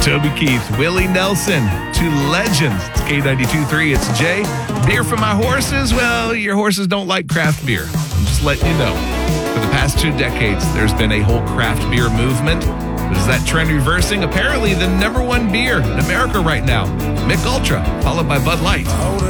Toby Keith, Willie Nelson, two legends. It's K92.3. It's Jay. Beer for my horses? Well, your horses don't like craft beer. I'm just letting you know. For the past 2 decades, there's been a whole craft beer movement. But is that trend reversing? Apparently, the #1 beer in America right now, Michelob Ultra, followed by Bud Light.